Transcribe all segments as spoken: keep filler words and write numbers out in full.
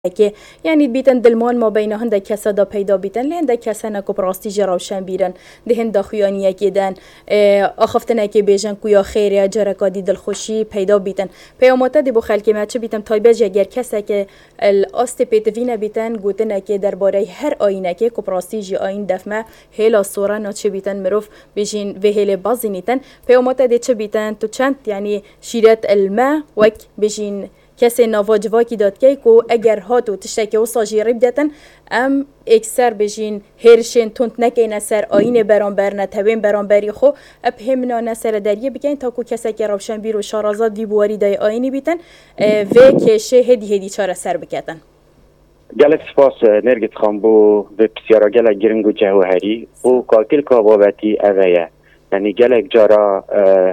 که یعنی بیتن دلمان ما بین هنده کسا دا پیدا بیتن لهنده کسا نکو پراستی جراوشن بیرن ده هنده خویانی کدن آخفتن که بیجن کویا خیره جرکادی دلخوشی پیدا بیتن پیاماته دی بو خلکی مچه بیتن تایبج اگر کسا که الاست پیتوینه بیتن گوتن که درباره هر آینه که کو پراستی جی آین دفمه هیلا سورا ناچه بیتن مروف بیجین و هیل بازی نیتن پیاماته دی چه بیتن تو چند یعنی شیرت الماء وک بیجین کسی نواجواکی داد که کو اگر هاتو تشتکی و ساجیری بدتن ام اکثر بجین هرشین تونت نکین سر آین برانبر نتوین برانبری خو اب همنا نسر دریه بگین تا کو کسی که روشن بیرو شارازاد وی بواری دای آینی بیتن و کشه هدی هدی چاره سر بکتن گلک سپاس نرگت خان بو و بسیارا گلک گرنگو جوهری بو کاکل کابابتی اوه یعنی گلک جارا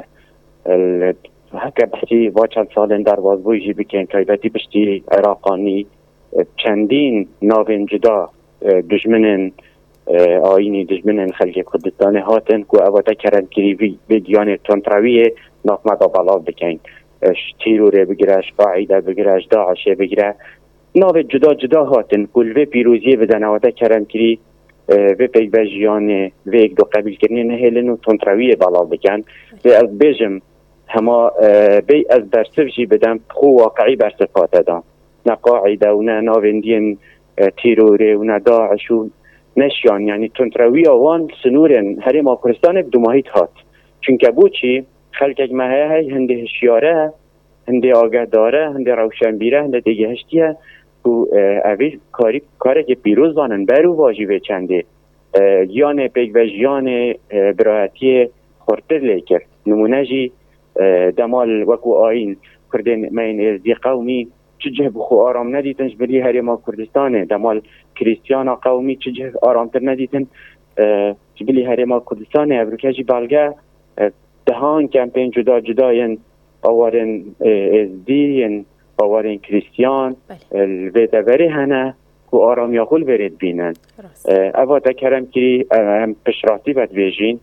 هکه بحثی با چند سال در بازبوی جی بکن تایبتی پشتی عراقانی چندین ناوین جدا دجمنن آینی دجمنن خلق کردستان هاتن که اواتا کرن کریوی بدیان تنتروی ناقمدا بلاو بکن تیروره بگیرش قاعده بگیرش داعشه بگیره ناو جدا جدا هاتن کل و پیروزی بدن اواتا کرن کری و پیگ بجیان و یک دو قبیل کرنی نهیلن و تنتروی بلاو بکن و از بیجم هما بی از برسف جی بدم خو واقعی برسفات دام نه قاعده و نه ناوندین تیروره و نه داعش و نشیان یعنی تنتروی آوان سنورن هری ما کردستان بدوماهیت هات چونکه بو چی خلق اجمعه های هنده هشیاره هنده آگه داره هنده روشنبیره هنده دیگه هشتیه و اوی کاری کاری که پیروز وانن برو واجبه چنده یان پیگ و جیان براحتی خورتر لیکر نمونه جی دمال وکو آین کردن من ازدی قومی چجه بخو آرام ندیتنش بلی هری ما کردستانه دمال کریستیانا قومی چجه آرامتر ندیتن بلی هری ما کردستانه ابروکجی بلگه دهان کمپین جدا جدا ین آوارن ازدی ین آوارن کریستیان الویدوری هنه که آرام یا خول برید بینن اوا تکرم که هم پشراتی بد بیجین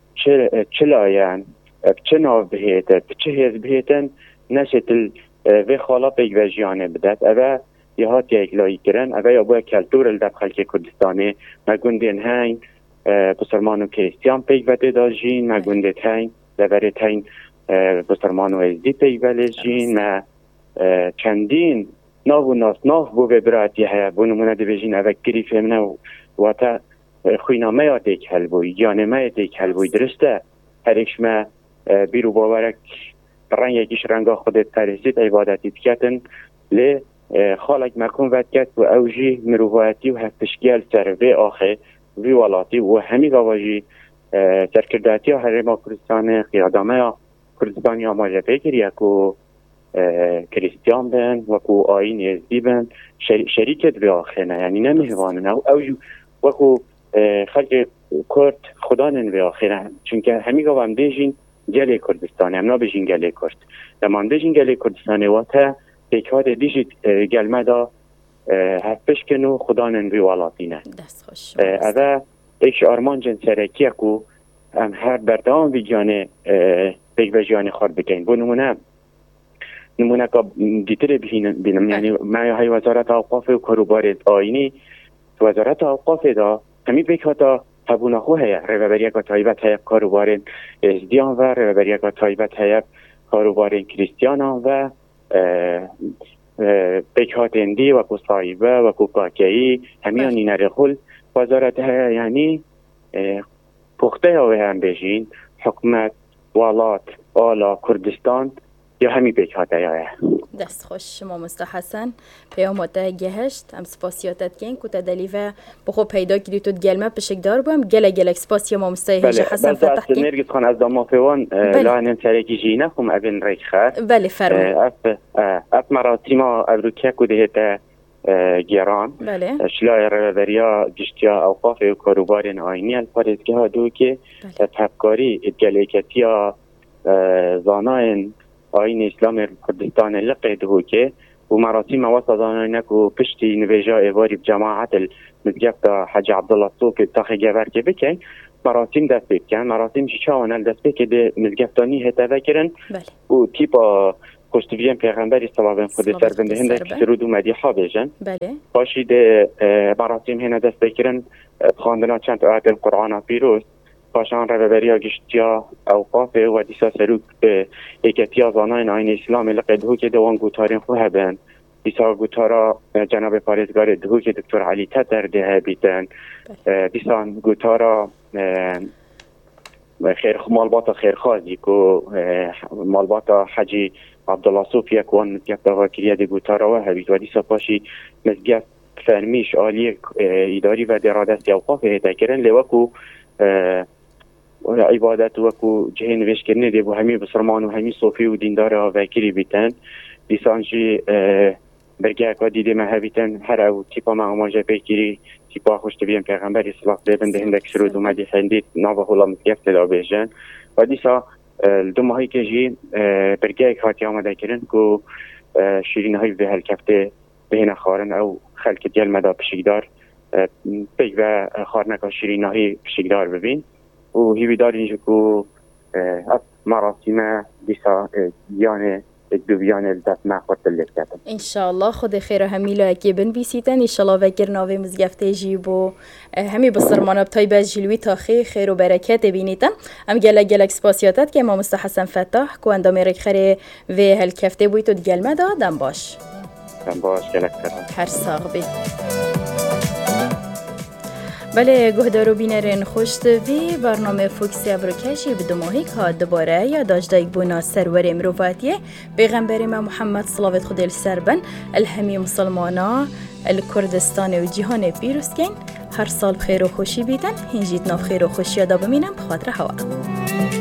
چلاین چه ناو بهیتن چه هز بهیتن نشتل و خالا پیگ و جیانه بدت اوه یه هات یک لایی کرن اوه یا باید کلتور الدب خلک کردستانه مگوندین هنگ بسرمان و کریستیان پیگ و دیداجین مگوندین هنگ دورت هنگ بسرمان و ازدی پیگ و لیجین ما چندین ناو و ناس ناو بو ببراتی های بو نمونه دی بجین اوه گری فهمنه و تا خوینامه یا دیک هل بوی یانمه یا دیک هل بوی درسته هرکش ما بیرو باورک رنگ یکیش رنگا خودت پرستید عبادتی بکتن لی خالق مکون ود کت و اوجی مروواتی و هفتشگیل سر وی آخه وی والاتی و همی گواجی سرکرداتی ها هرما کردستان قیادامه ها کردستانی ها ماجه فکر یکو کریستیان بن وکو آین ازدی بن شریکت وی آخه نه یعنی نمیهوانن اوجی وکو خلق کرد خدا ننوی آخه نه چونکه همی گوام دیجین گله کردستان هم نبیشین گله کرد دمان دیجین گله کردستان واتا پیکات دیجید گلمه دا هفش کنو خدا ننوی والاتینه اوه ایش آرمان جن سرکی اکو هم هر بردام وی جانه پیک و جانه خورد بکن بو نمونه نمونه که دیتر بینم یعنی ما های وزارت اوقاف و کاروبار آینی وزارت اوقاف دا همی پیکاتا تبونه خو هیا رهبری کا تایبت هیا کاروبار ازدیان و رهبری کا تایبت هیا کاروبار کریستیان و پیکات اندی و کو صایبه و کو پاکی همیان این رخل وزارت هیا یعنی پخته ها هم بجین حکومت ولات آلا کردستان یا همی پیکات هیا دست خوش شما مستحسن پیاماته گهشت هم سپاسیاتت کن که تدلیوه بخو پیدا کردی تو گلمه پشک دار بام گله گلک سپاسی ما مستحسن حسن فتح کن نرگس خان از داما فیوان لعنن سرکی جینه خم ابن ریک خد بله فرمون اف مراسیما ابروکه که دهتا گیران بله شلای رهبریا گشتیا اوقاف و کاروبار آینی الپارزگه ها دو که تفکاری ادگلیکتیا زاناین آین اسلام کردستان لقید هو که و مراسم واسط زانانک و پشتی نویجا ایواری بجماعت المزگفت حج عبدالله صوفی تاخی گبر که بکن مراسم دست بکن مراسم شیچاوانل دست بکن ده مزگفتانی هتا بکرن و تیپا خوشتویان پیغمبری صلوات خود سر بنده هنده که سرود و مدیحا بیجن. بله. باشی ده مراسم هنه دست بکرن خواندنا چند آیت القرآن پیروز پاشان رو ببریا گشتیا اوقاف و دیسا سروک به یکتیا زاناین آین اسلام لقدهو که دوان گوتارین خواه بن دیسا گوتارا جناب پارزگار دهو که دکتر علی تتر ده بیتن دیسا گوتارا خیر مالباتا خیرخوازی که مالباتا حجی عبدالله صوفی کون مزگفت آقا کریه ده گوتارا و هبید و دیسا پاشی مزگفت فرمیش آلی اداری و درادستی اوقاف هیتا کرن لوکو عبادت وکو جهه نویش کرنه ده بو همی بسرمان و همی صوفی و دیندار ها وکری بیتن دیسانجی برگه اکا دیده مه بیتن هر او تیپا ما اماجه پیکری تیپا خوشت بیم پیغمبری صلاح بیبنده هندک سرود اومدی خندید ناوه خولا مزگفت دا بیجن و دیسا دو ماهی که جی برگه اک هاتی آمده کرن که شیرین های به هلکفته بهین خارن او خلک دیل مدا پشیگدار پیگ و خارنکا شیرین های پشیگدار ببین و هیوی دار اینجا که از مراسم دیسا دیانه دویانه دست مخواد تلیت کردن انشاءالله خود خیر همیلا اکی بن بیسیتن انشاءالله وگر ناوی مزگفته جیبو همی بسرمانه بتای باز جلوی تا خیر خیر و برکت بینیتن ام گلک گلک سپاسیاتت که امام مستحسن فتح که اندام ایرک خیره و هل کفته بویتو دگلمه دا دم باش دم باش گلک کرن هر ساغ بی بله گهدارو بینرین خوشت وی برنامه فوکسی ابروکشی به دماهی که دوباره یا داشته بونا سرور مروفاتیه پیغمبر ما محمد صلوات خدا سربن الهمی مسلمانا الکردستان و جهان پیروز کن هر سال خیر و خوشی بیدن هنجید ناف خیر و خوشی یادا بمینم بخاطر هوا